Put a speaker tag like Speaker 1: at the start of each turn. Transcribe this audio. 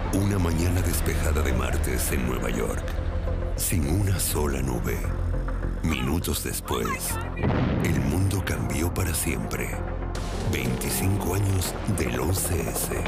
Speaker 1: Una mañana despejada de martes en Nueva York, sin una sola nube. Minutos después, el mundo cambió para siempre. 25 años del 11S.